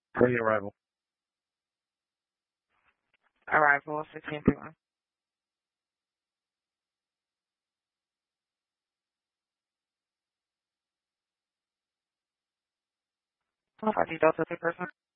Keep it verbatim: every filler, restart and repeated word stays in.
For the arrival. Arrival sixteen three one. Five Delta two person.